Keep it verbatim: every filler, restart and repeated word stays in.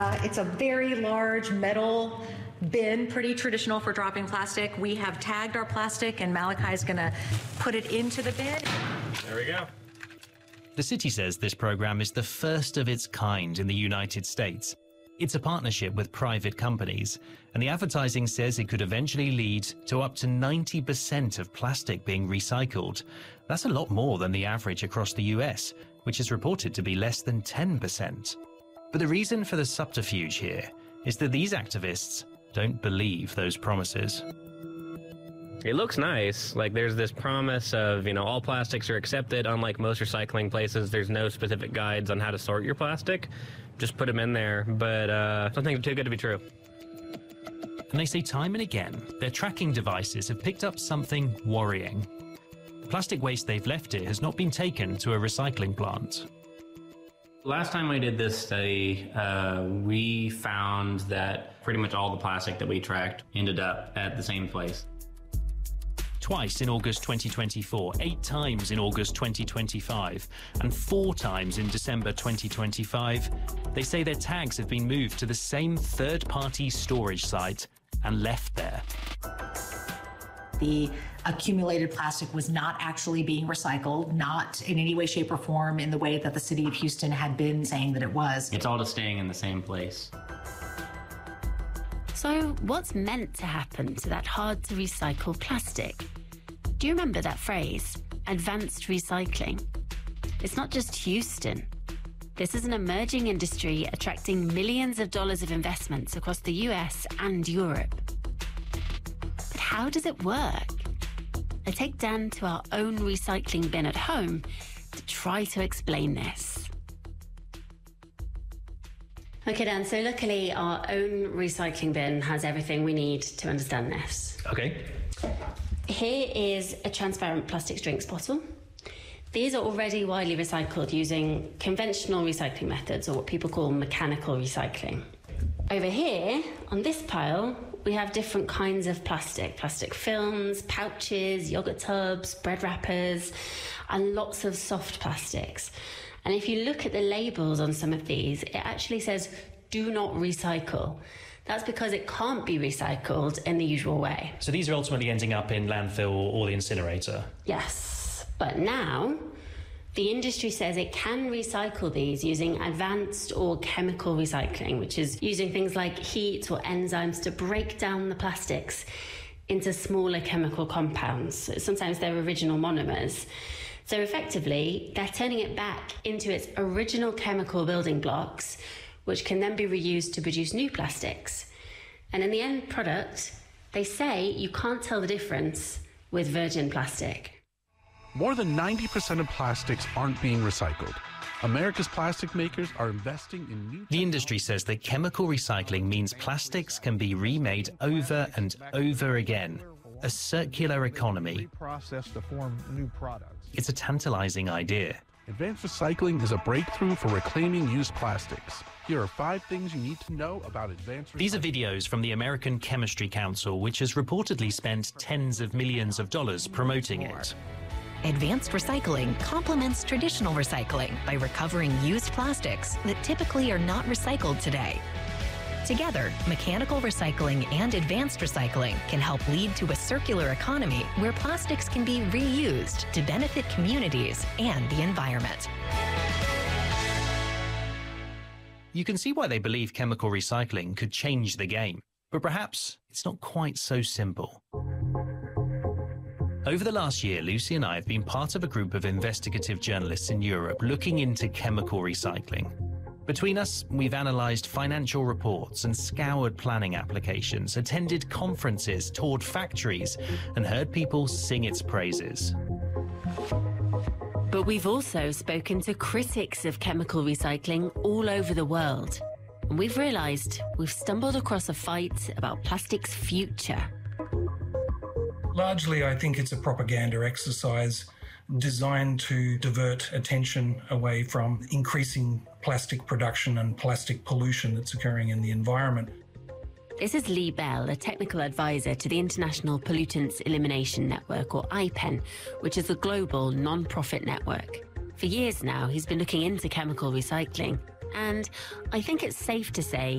Uh, it's a very large metal bin, pretty traditional for dropping plastic. We have tagged our plastic, and Malachi is going to put it into the bin. There we go. The city says this program is the first of its kind in the United States. It's a partnership with private companies, and the advertising says it could eventually lead to up to ninety percent of plastic being recycled. That's a lot more than the average across the U S, which is reported to be less than ten percent. But the reason for the subterfuge here is that these activists don't believe those promises. It looks nice. Like, there's this promise of, you know, all plastics are accepted. Unlike most recycling places, there's no specific guides on how to sort your plastic. Just put them in there. But uh, some things are too good to be true. And they say time and again, their tracking devices have picked up something worrying. The plastic waste they've left here has not been taken to a recycling plant. Last time we did this study, uh, we found that pretty much all the plastic that we tracked ended up at the same place. Twice in August twenty twenty-four, eight times in August twenty twenty-five, and four times in December twenty twenty-five, they say their tags have been moved to the same third-party storage site and left there. The accumulated plastic was not actually being recycled, not in any way, shape, or form in the way that the city of Houston had been saying that it was. It's all just staying in the same place. So what's meant to happen to that hard-to-recycle plastic? Do you remember that phrase, advanced recycling? It's not just Houston. This is an emerging industry attracting millions of dollars of investments across the U S and Europe. But how does it work? I take Dan to our own recycling bin at home to try to explain this. Okay, Dan, so luckily our own recycling bin has everything we need to understand this. Okay. Here is a transparent plastic drinks bottle. These are already widely recycled using conventional recycling methods, or what people call mechanical recycling. Over here, on this pile, we have different kinds of plastic. Plastic films, pouches, yogurt tubs, bread wrappers, and lots of soft plastics. And if you look at the labels on some of these, it actually says, do not recycle. That's because it can't be recycled in the usual way. So these are ultimately ending up in landfill or the incinerator? Yes, but now the industry says it can recycle these using advanced or chemical recycling, which is using things like heat or enzymes to break down the plastics into smaller chemical compounds. Sometimes they're original monomers. So effectively, they're turning it back into its original chemical building blocks, which can then be reused to produce new plastics. And in the end product, they say you can't tell the difference with virgin plastic. More than ninety percent of plastics aren't being recycled. America's plastic makers are investing in new... The industry says that chemical recycling means plastics can be remade over and over again. A circular economy. Processed to form new products. It's a tantalizing idea. Advanced recycling is a breakthrough for reclaiming used plastics. Here are five things you need to know about advanced recycling. These are videos from the American Chemistry Council, which has reportedly spent tens of millions of dollars promoting it. Advanced recycling complements traditional recycling by recovering used plastics that typically are not recycled today. Together, mechanical recycling and advanced recycling can help lead to a circular economy where plastics can be reused to benefit communities and the environment. You can see why they believe chemical recycling could change the game, but perhaps it's not quite so simple. Over the last year, Lucy and I have been part of a group of investigative journalists in Europe looking into chemical recycling. Between us, we've analysed financial reports and scoured planning applications, attended conferences, toured factories, and heard people sing its praises. But we've also spoken to critics of chemical recycling all over the world. And we've realised we've stumbled across a fight about plastic's future. Largely, I think it's a propaganda exercise designed to divert attention away from increasing plastic production and plastic pollution that's occurring in the environment. This is Lee Bell, a technical advisor to the International Pollutants Elimination Network, or I P E N, which is a global non-profit network. For years now, he's been looking into chemical recycling. And I think it's safe to say